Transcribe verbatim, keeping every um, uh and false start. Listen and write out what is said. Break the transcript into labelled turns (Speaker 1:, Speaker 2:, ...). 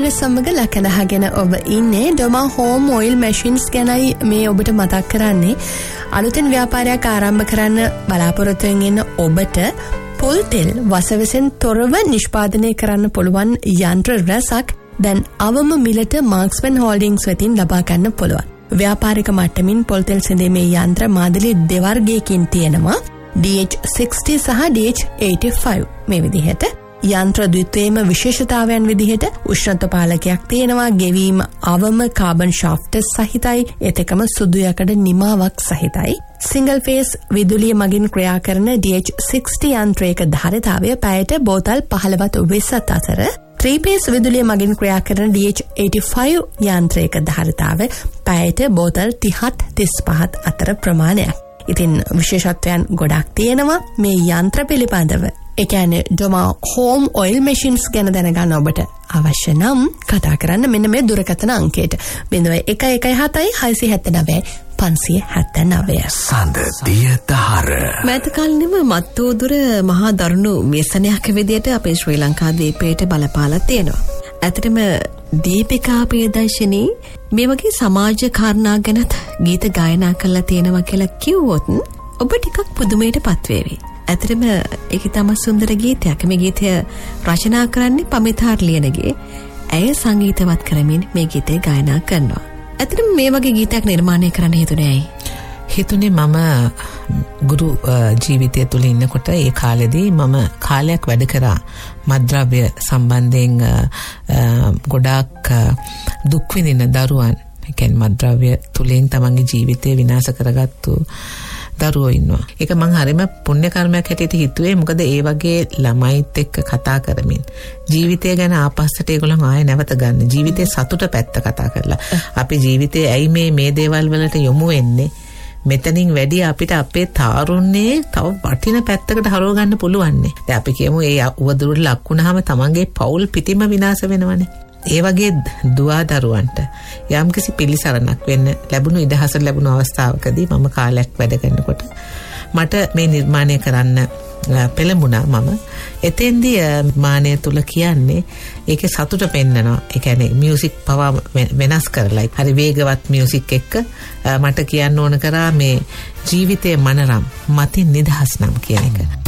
Speaker 1: වැඩසටහන සමග ලකනහගෙන ඔබ ඉන්නේ ඩොමා හෝම් ඔයිල් මැෂින්ස් ගැනයි මේ ඔබට මතක් කරන්නේ. අලුතෙන් ව්‍යාපාරයක් ආරම්භ කරන්න බලාපොරොත්තුවෙන් ඉන්න ඔබට පොල් තෙල් වසවිසෙන් තොරව නිෂ්පාදනය කරන්න පුළුවන් යන්ත්‍ර රැසක් දැන් අවම මිලට මාක්ස්මන් හෝල්ඩින්ග්ස් වෙතින් ලබා ගන්න පුළුවන්. ව්‍යාපාරික මට්ටමින් පොල් තෙල් සැදීමේ යන්ත්‍ර මාදලි දෙවර්ගයකින් තියෙනවා. ඩී එච් සික්ස්ටි සහ ඩී එච් එයිටි ෆයිව් මේ විදිහට. යන්ත්‍ර ද්විතීයම විශේෂතාවයන් විදිහට උෂ්ණත්ව පාලකයක් තියෙනවා, ගෙවීම අවම කාබන් ෂාෆ්ට් සහිතයි, එතකම සුදු යකඩ නිමාවක් සහිතයි. සිංගල් ෆේස් විදුලිය මගින් ක්‍රියා කරන ඩී එච් සික්ස්ටි යන්ත්‍රයක ධාරිතාවය පැයට බෝතල් පහළොව විස්සත් අතර, ත්‍රී පේස් විදුලිය මගින් ක්‍රියා කරන ඩී එච් එයිටි ෆයිව් යන්ත්‍රයක ධාරිතාවය පැයට බෝතල් තිහත් තිස්පහත් අතර ප්‍රමාණයක්. ඉතින් විශේෂත්වයන් ගොඩක් තියෙනවා මේ යන්ත්‍ර පිළිබඳව. ඒ කියන්නේ ඩොමා හෝම් ඔයිල් මැෂින්ස් ගැන දැනගන්න ඔබට අවශ්‍ය නම් කතා කරන්න මෙන්න මේ දුරකථන අංකයට zero one one seven six seven nine five seven nine.
Speaker 2: සඳ දිය දහර.
Speaker 3: මෑත කාලෙම මත්තෝදුර මහා දරුණු ව්‍යසනයක් විදියට අපේ ශ්‍රී ලංකා දීපයට බලපාලා තියෙනවා. ඇත්තටම දීපිකා ප්‍රියදර්ශිනී මේ වගේ සමාජ කාරණා ගැනත් ගීත ගායනා කරලා තියෙනවා කියලා කිව්වොත් ඔබ ටිකක් පුදුමයට පත්වේවි. ඇත්තටම ඒක තම සුන්දර ගීතයක්. මේ ගීතය රචනා කරන්නේ පමිතාර් ලියනගේ. ඇය සංගීතවත් කරමින් මේ ගීතය ගායනා කරනවා. ඇත්තටම මේ වගේ ගීතයක් නිර්මාණය කරන්න හේතුනේ ඇයි?
Speaker 4: හිතුනේ මම ගුරු ජීවිතය තුළ ඉන්නකොට ඒ කාලෙදී මම කාලයක් වැඩ කරා මත්ද්‍රව්‍ය සම්බන්ධයෙන් ගොඩාක් දුක් විඳින දරුවන්, ඒ කියන්නේ මත්ද්‍රව්‍ය තුලින් තමන්ගේ ජීවිතය විනාශ කරගත්තු දරුවෝ ඉන්නවා. ඒක මං හරියම පුණ්‍ය කර්මයක් හැටියට හිතුවේ. මොකද ඒ වගේ ළමයිත් එක්ක කතා කරමින් ජීවිතය ගැන ආපස්සට ඒගොල්ලන් ආයෙ නැවත ගන්න, ජීවිතේ සතුට පැත්ත කතා කරලා අපි ජීවිතේ ඇයි මේ මේ දේවල් වලට යොමු වෙන්නේ, මෙතනින් වැඩි අපිට අපේ තාරුණ්‍යයේ තව වටින පැත්තකට හරව ගන්න පුළුවන්නේ. දැන් අපි කියමු ඒ උවදුරට ලක් වුණාම තමන්ගේ පෞල් පිටිම විනාශ වෙනවනේ. ඒ වගේ දුවා දරුවන්ට යම්කිසි පිළිසරණක් වෙන්න ලැබුණු ඉඩහස ලැබුණු අවස්ථාවකදී මම කාලයක් වැඩ කරනකොට මට මේ නිර්මාණය කරන්න පෙළඹුණා. මම එතෙන්දී මානය තුල කියන්නේ ඒකේ සතුට පෙන්නනවා. ඒ කියන්නේ මියුසික් පවා වෙනස් කරලා හරි වේගවත් මියුසික් එක්ක මට කියන්න ඕන කරා මේ ජීවිතයේ මනරම් මතින් නිදහස් නම් කියන එක.